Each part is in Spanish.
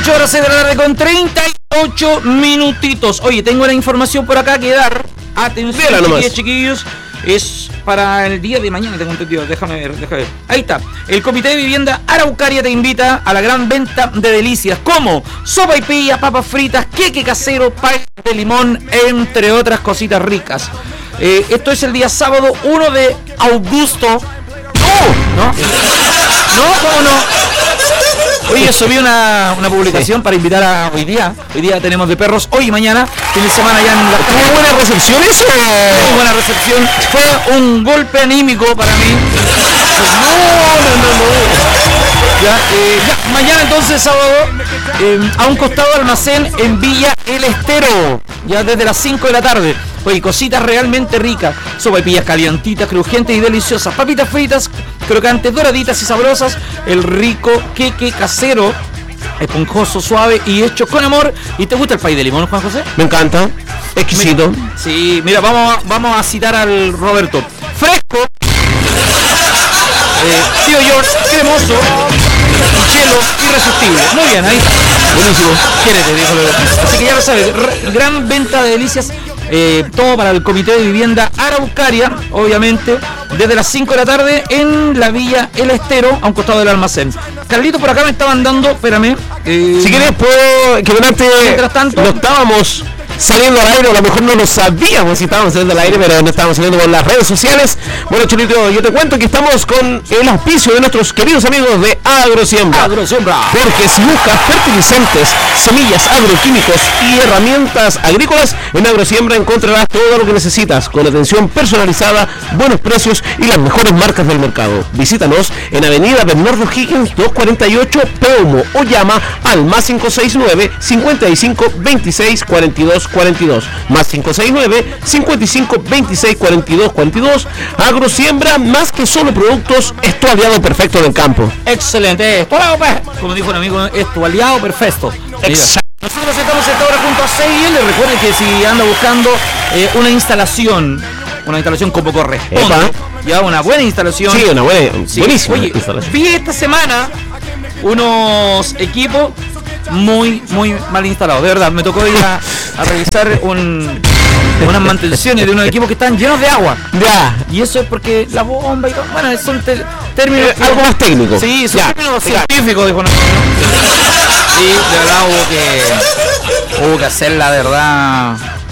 18 horas de la tarde con 38 minutitos. Oye, tengo una información por acá que dar. Atención, chiquillos. Es para el día de mañana, tengo entendido. Déjame ver. Ahí está. El Comité de Vivienda Araucaria te invita a la gran venta de delicias como sopaipillas, papas fritas, queque casero, pay de limón, entre otras cositas ricas. Esto es el día sábado 1 de agosto. ¿No? ¿Cómo no? Oye, subí una publicación para invitar a hoy día. Hoy día tenemos de perros, hoy y mañana, fin de semana ya en la... ¿Tuvo buena recepción eso? Muy buena recepción. Fue un golpe anímico para mí. No. Mañana entonces, sábado, a un costado del almacén en Villa El Estero, ya desde las 5 de la tarde. Oye, cositas realmente ricas, sopaipillas calientitas, crujientes y deliciosas, papitas fritas, crocantes, doraditas y sabrosas, el rico queque casero, esponjoso, suave y hecho con amor. ¿Y te gusta el pay de limón, Juan José? Me encanta, exquisito. Sí, mira, vamos a citar al Roberto. Fresco, tío George, cremoso, chelo, irresistible. Muy bien, ahí. Buenísimo. Quiérete, dijo Roberto. Así que ya lo sabes, gran venta de delicias. Todo para el Comité de Vivienda Araucaria, obviamente, desde las 5 de la tarde en la Villa El Estero, a un costado del almacén. Carlito, por acá me estaban dando, espérame. Si quieres, puedo que durante. Mientras tanto, no estábamos saliendo al aire, a lo mejor no lo sabíamos si estábamos saliendo al aire, pero no estábamos saliendo por las redes sociales. Bueno, Cholito, yo te cuento que estamos con el auspicio de nuestros queridos amigos de Agrosiembra. Porque si buscas fertilizantes, semillas, agroquímicos y herramientas agrícolas, en Agrosiembra encontrarás todo lo que necesitas, con atención personalizada, buenos precios y las mejores marcas del mercado. Visítanos en Avenida Bernardo Higgins 248 Peumo o llama al más 569 55 26 42 42, más 569 55 26 42 42. Agrosiembra, más que solo productos, es tu aliado perfecto del campo. Excelente, como dijo un amigo, es tu aliado perfecto. Exacto. Nosotros estamos esta hora junto a CIL. Recuerden que si anda buscando una instalación como corresponde, ya una buena instalación. Sí, buenísima. Oye, instalación. Vi esta semana unos equipos muy mal instalados, de verdad. Me tocó ir a revisar unas mantenciones de unos equipos que están llenos de agua. Ya. Y eso es porque la bomba y todo, bueno, son términos algo más técnico. Sí, son términos científicos, dijo. Sí, de verdad hubo que hacer la verdad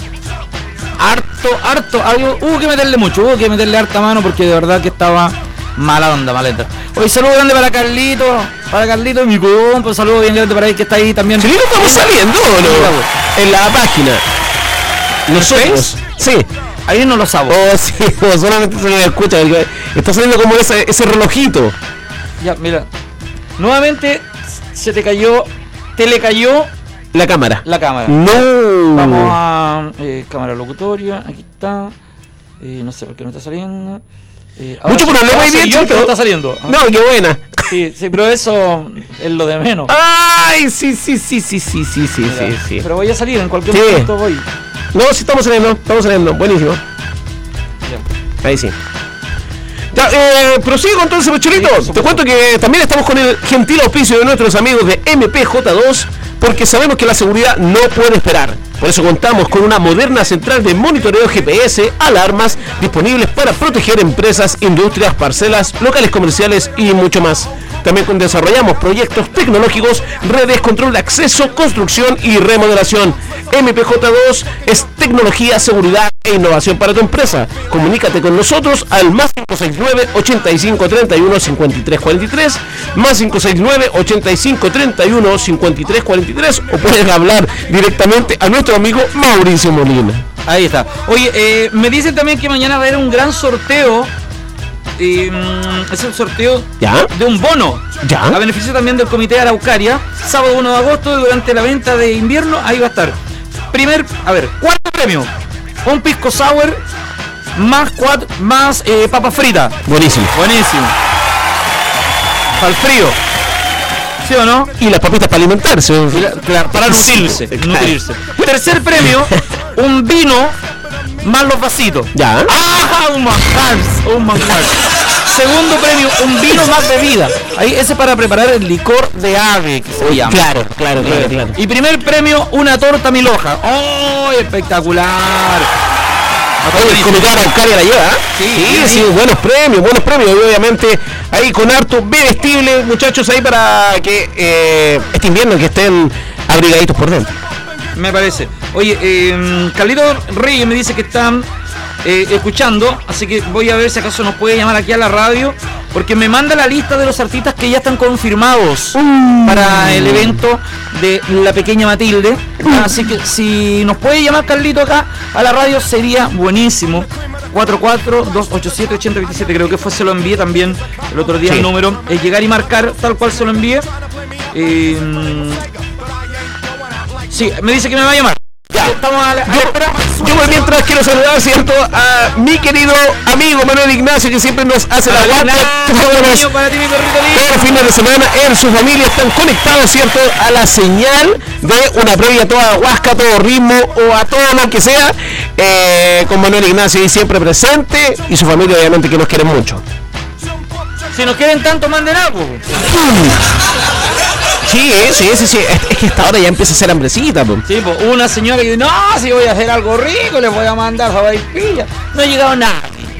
harto, hubo que meterle mucho, hubo que meterle harta mano porque de verdad que estaba mala onda, maleta. Hoy saludo grande para Carlito y mi compa, saludo bien grande para él que está ahí también. Sí, estamos saliendo, ¿no? En la página. ¿Nosotros? Sí. Ahí no lo sabo. Sí, solamente se me escucha. Está saliendo como ese relojito. Ya, mira. Nuevamente te le cayó la cámara. No. Vamos a cámara locutoria. Aquí está. No sé por qué no está saliendo. Mucho problema ahí bien, no está saliendo. No, qué buena. Sí, pero eso es lo de menos. Ay, sí. Pero voy a salir en cualquier momento, voy. No, sí estamos saliendo, buenísimo. Ya. Ahí sí. Ya, prosigo entonces, Cholito. Sí, te cuento que también estamos con el gentil auspicio de nuestros amigos de MPJ2, porque sabemos que la seguridad no puede esperar. Por eso contamos con una moderna central de monitoreo GPS, alarmas disponibles para proteger empresas, industrias, parcelas, locales comerciales y mucho más. También desarrollamos proyectos tecnológicos, redes, control de acceso, construcción y remodelación. MPJ2 es tecnología, seguridad e innovación para tu empresa. Comunícate con nosotros al más 569 85 31 53 43, más 569 85 31 53 43, o puedes hablar directamente a nuestro amigo Mauricio Molina. Ahí está. Oye, me dicen también que mañana va a haber un gran sorteo. Es el sorteo de un bono a beneficio también del Comité de Araucaria, sábado 1 de agosto, durante la venta de invierno. Ahí va a estar cuarto premio, un pisco sour más papas fritas. Buenísimo. Para el frío, ¿sí o no? Y las papitas para alimentarse. Claro, para nutrirse. Tercer premio, un vino más los vasitos. Ya. Un manjar. segundo premio, un vino más bebida. Ahí ese para preparar el licor de ave, que se llama. Claro. Y primer premio, una torta milhoja. ¡Oh, espectacular! Oye, el comité de Araucaria la lleva, ¿eh? Sí, buenos premios, y obviamente ahí con harto bebestible, muchachos, ahí para que este invierno que estén abrigaditos por dentro. Me parece. Oye, Carlito Reyes me dice que están escuchando, así que voy a ver si acaso nos puede llamar aquí a la radio, porque me manda la lista de los artistas que ya están confirmados para el evento de La Pequeña Matilde. Así que si nos puede llamar Carlito acá a la radio sería buenísimo. 44-287-8027, creo que se lo envié también el otro día el número. Es llegar y marcar tal cual se lo envié. Sí, me dice que me va a llamar. Ya. Estamos a la espera. Yo mientras quiero saludar, ¿cierto?, a mi querido amigo Manuel Ignacio, que siempre nos hace la guardia todos los fines de semana. En su familia están conectados, ¿cierto?, a la señal de una previa a toda huasca, todo ritmo o a todo lo que sea, con Manuel Ignacio ahí siempre presente, y su familia obviamente que nos quieren mucho. Si nos quieren tanto, manden algo. Sí. Es que esta hora ya empieza a ser hambrecita, po. Sí, pues una señora que dice, no, si voy a hacer algo rico, les voy a mandar jabaipilla. No ha llegado nada.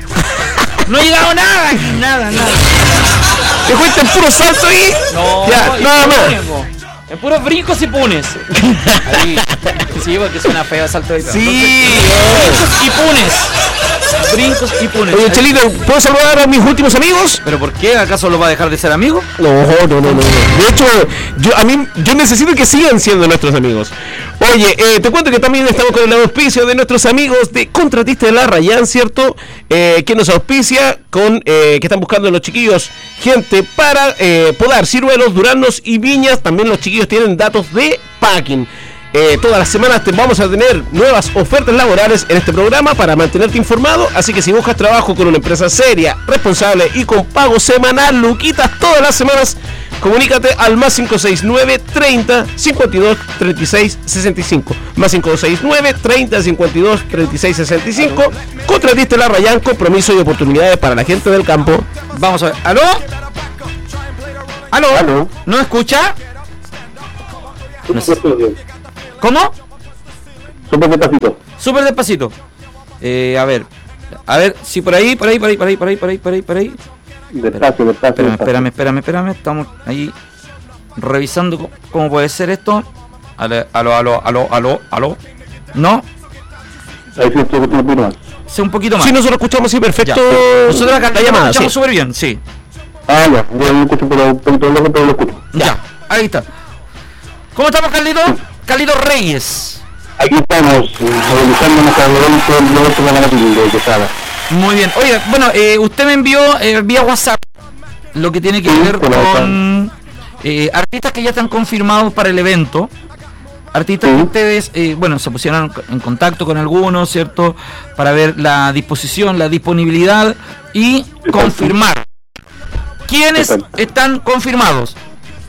Nada. ¿Te cuentan puro salto ahí? No, ya, nada más. En puros brincos y punes. Ahí. Sí, porque suena feo salto de sí. Brincos y punes. Oye, Chelito, ¿puedo saludar a mis últimos amigos? ¿Pero por qué? ¿Acaso lo va a dejar de ser amigo? No. De hecho, yo necesito que sigan siendo nuestros amigos. Oye, te cuento que también estamos con el auspicio de nuestros amigos de Contratista de la Rayán, ¿cierto? Que nos auspicia con que están buscando los chiquillos gente para podar ciruelos, duraznos y viñas. También los chiquillos tienen datos de packing. Todas las semanas vamos a tener nuevas ofertas laborales en este programa para mantenerte informado, así que si buscas trabajo con una empresa seria, responsable y con pago semanal, luquitas todas las semanas, comunícate al más 569 30 52 36 65, más 569 30 52 36 65. Contratista La Rayán, compromiso y oportunidades para la gente del campo. Vamos a ver. ¿Aló? ¿No escucha? No sé. ¿Cómo? Súper despacito. A ver, si por ahí. Despacio. Espérame. Estamos ahí revisando cómo puede ser esto. Aló. ¿No? Ahí sí, un poquito más. Sí, nosotros escuchamos, sí, perfecto. Ya. Nosotros acá la llamada escuchamos súper bien, sí. Ya, yo no escucho, pero un poquito lejos, pero lo escucho. Ya, ahí está. ¿Cómo estamos, Carlito? Carlito Reyes. Aquí estamos, realizando nuestra evento de la Matilde de Quesada. Muy bien. Oiga, bueno, usted me envió vía WhatsApp lo que tiene que ver con artistas que ya están confirmados para el evento. Artistas que ustedes, se pusieron en contacto con algunos, ¿cierto? Para ver la disposición, la disponibilidad y confirmar. ¿Quiénes están confirmados?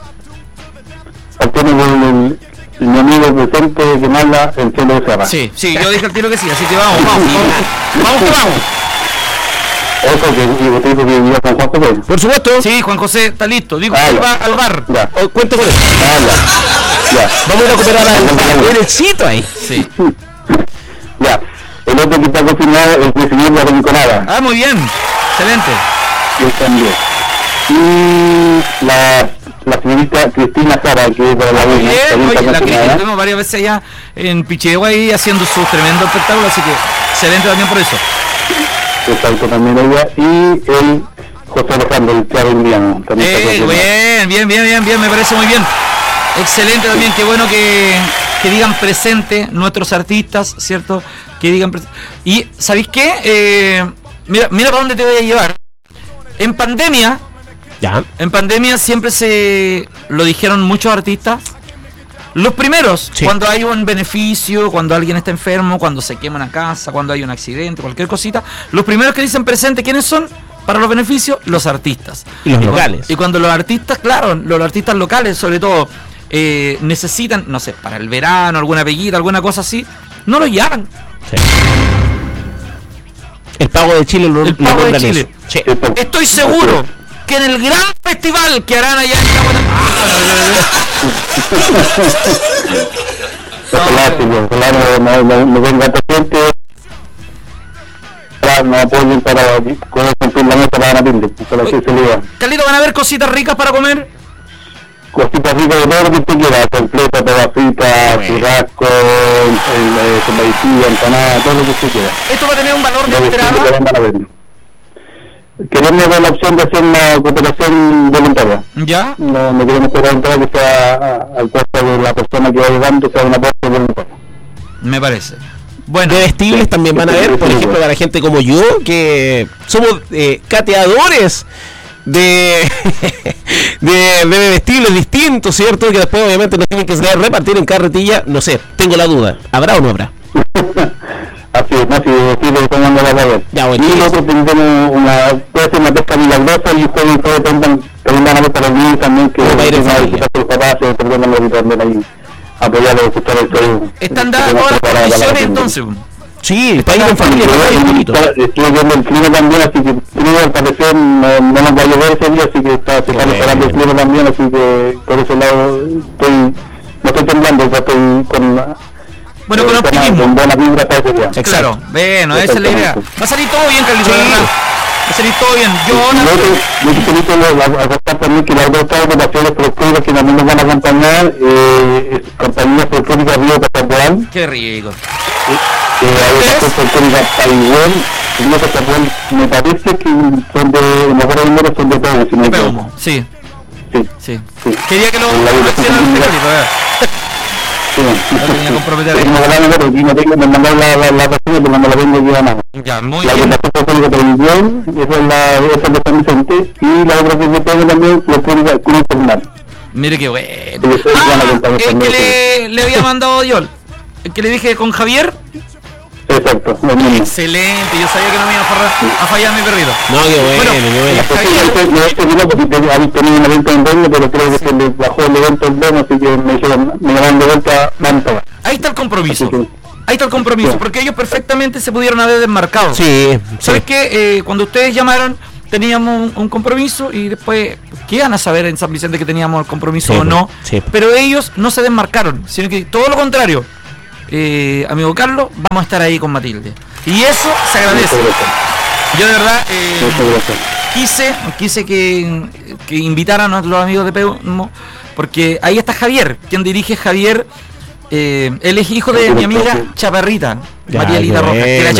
Mi amigo presente que manda el Chelo de Serra. Sí, yo dije al tiro que sí, así que vamos. Otro que usted dijo que vivía con Juan José. Por supuesto. Sí, Juan José está listo. Digo que va al bar. Ya. Cuenta con él. Ya. Vamos a recuperar el éxito ahí. Sí. Ya. El otro que está confirmado es el señor de la Rinconada. Ah, muy bien. Excelente. Yo también. Y la señorita Cristina Sara, que es de la Muy bien, oye, la Cristina tenemos varias veces allá en Pichegua ahí haciendo su tremendo espectáculo, así que excelente también por eso. Exacto, también ella. Y el José Alejandro, el Chavo Indiano. Bien, me parece muy bien. Excelente también, qué bueno que digan presente nuestros artistas, ¿cierto? Que digan presente. Y, ¿sabéis qué? Mira para dónde te voy a llevar. En pandemia siempre se lo dijeron muchos artistas. Los primeros, cuando hay un beneficio, cuando alguien está enfermo, cuando se quema una casa, cuando hay un accidente, cualquier cosita, los primeros que dicen presente, ¿quiénes son? Para los beneficios, los artistas. Y los locales. Y cuando los artistas, claro, los artistas locales, sobre todo, necesitan, no sé, para el verano, alguna peguita, alguna cosa así, no lo llaman. Sí. El Pago de Chile el Pago de Chile. Sí. Estoy seguro que en el gran festival que harán allá en no venga gente, no apoyen para cumplir la meta para Matilde. Carlito, ¿van a haber cositas ricas para comer? Cositas ricas de todo lo que usted quiera, completa, toda frita, churrasco, con empanada, todo lo que usted quiera. ¿Esto va a tener un valor de entrada? Queremos ver la opción de hacer una cooperación voluntaria. ¿Ya? No queremos que la entrada que sea al costo de la persona que va llegando, sea una aporte voluntaria. Me parece. Bueno, de vestibles también van a haber, por ejemplo, para gente como yo, que somos cateadores de vestibles distintos, ¿cierto? Que después obviamente nos tienen que repartir en carretilla, no sé, tengo la duda, ¿habrá o no habrá? Así es, sí, le tomando la labor. Y nosotros tendremos puede ser una pesca milagrosa y ustedes también van a ver para los niños también que van a visitar a los papás, se perdonan los también ahí, apoyar a escuchar el show. ¿Están dadas todas las condiciones entonces? Sí, para ir en familia, estoy viendo el clima también, así que primero al parecer no nos va a llover ese día, así que se está esperando el clima también, así que por ese lado no estoy temblando, estoy con... Bueno, con optimismo. Con buena vibra para ese día. Claro, bueno, esa es la idea. Va a salir todo bien, Carlitos, sí. ¿Verdad? Va a salir todo bien. Yo quisiera aceptar también que las dos agrupaciones folclóricas que también nos van a acompañar, compañías folclóricas Río Cachapuán. Qué rico. Hay otras folclóricas Taiwán, Río Cachapuán, me parece que son de, mejor de número son de Peumo, si no me equivoco. Sí. Sí. Quería que lo hicieran el Carlitos, ¿verdad? No tenía que comprometer. No tengo, me mandó la persona, pero no la tengo yo nada. Ya, muy bien. La que de televisión, esa es de San Vicente, y la otra que se pone también, la pública Cruz Fernal. Mire qué bueno. El que le había mandado yo, el que le dije con Javier. Exacto. Excelente, yo sabía que no me iba a fallar mi perrito. No, qué bueno. No había tenido un evento en Doña, pero creo que se le bajó el evento en Doña, así que me dijeron, me llamaron de vuelta, vamos a ver. Ahí está el compromiso. Porque ellos perfectamente se pudieron haber desmarcado. Sí. ¿Sabes qué? Cuando ustedes llamaron, teníamos un compromiso y después, ¿qué iban a saber en San Vicente que teníamos el compromiso o no? Sí. Pero ellos no se desmarcaron, sino que todo lo contrario. Amigo Carlos, vamos a estar ahí con Matilde. Y eso se agradece. Yo de verdad quise que invitaran a los amigos de Peumo, porque ahí está Javier, quien dirige Javier. Él es hijo de mi amiga Chaparrita, María Lita Rojas, que la